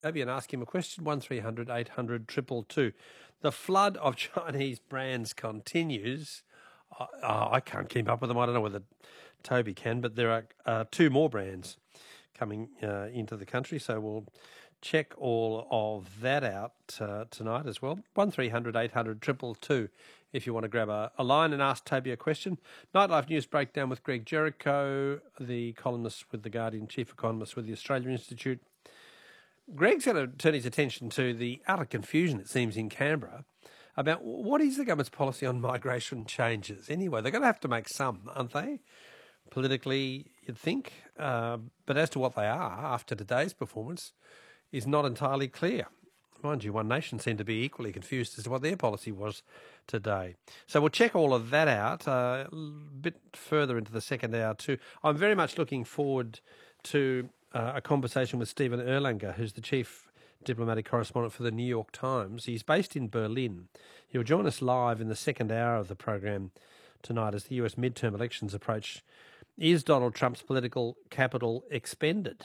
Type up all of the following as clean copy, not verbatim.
Abby and ask him a question, 1300 800 222. The flood of Chinese brands continues. I can't keep up with them. I don't know whether Toby can, but there are two more brands coming into the country, so we'll check all of that out tonight as well. 1300 800 222 if you want to grab a line and ask Toby a question. Nightlife News Breakdown with Greg Jericho, the columnist with The Guardian, chief economist with the Australian Institute. Greg's going to turn his attention to the utter confusion, it seems, in Canberra about what is the government's policy on migration changes. Anyway, they're going to have to make some, aren't they? Politically, you'd think. But as to what they are after today's performance is not entirely clear. Mind you, One Nation seemed to be equally confused as to what their policy was today. So we'll check all of that out a bit further into the second hour too. I'm very much looking forward to a conversation with Stephen Erlanger, who's the chief diplomatic correspondent for the New York Times. He's based in Berlin. He'll join us live in the second hour of the program tonight as the US midterm elections approach. Is Donald Trump's political capital expended?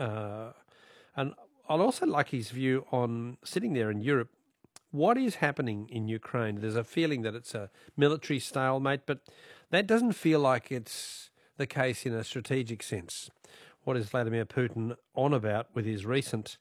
And I'd also like his view on, sitting there in Europe, what is happening in Ukraine. There's a feeling that it's a military stalemate, but that doesn't feel like it's the case in a strategic sense. What is Vladimir Putin on about with his recent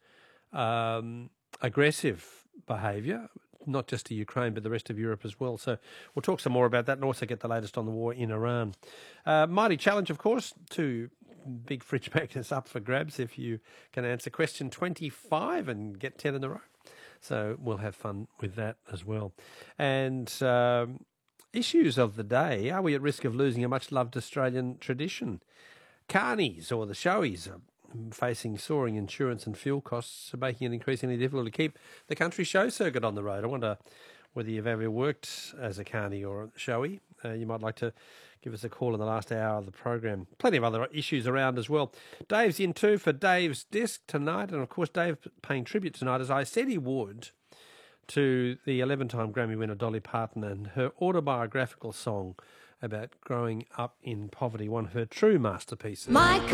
aggressive behaviour, not just to Ukraine, but the rest of Europe as well? So we'll talk some more about that and also get the latest on the war in Iran. Mighty challenge, of course, two big fridge magnets up for grabs if you can answer question 25 and get 10 in a row. So we'll have fun with that as well. And issues of the day, are we at risk of losing a much-loved Australian tradition? Carnies, or the showies, are facing soaring insurance and fuel costs, making it increasingly difficult to keep the country show circuit on the road. I wonder whether you've ever worked as a carny or a showy. You might like to give us a call in the last hour of the program. Plenty of other issues around as well. Dave's in too for Dave's Desk tonight, and of course Dave paying tribute tonight, as I said he would, to the 11-time Grammy winner Dolly Parton and her autobiographical song about growing up in poverty, one of her true masterpieces. My